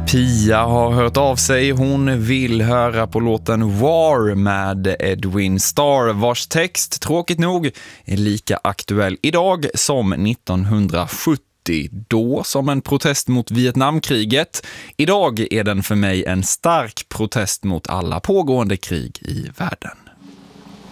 Pia har hört av sig. Hon vill höra på låten War med Edwin Starr, vars text, tråkigt nog, är lika aktuell idag som 1970. Då som en protest mot Vietnamkriget. Idag är den för mig en stark protest mot alla pågående krig i världen.